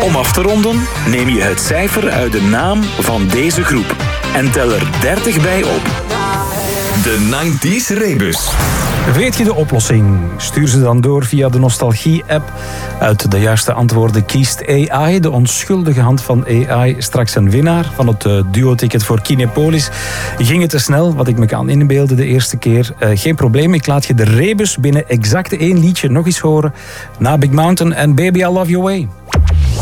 Om af te ronden neem je het cijfer uit de naam van deze groep en tel er 30 bij op. De 90s Rebus. Weet je de oplossing? Stuur ze dan door via de Nostalgie-app. Uit de juiste antwoorden kiest AI, de onschuldige hand van AI, straks een winnaar van het duo-ticket voor Kinepolis. Ging het te snel, wat ik me kan inbeelden de eerste keer? Geen probleem, ik laat je de Rebus binnen exact 1 liedje nog eens horen. Na Big Mountain en Baby I Love Your Way.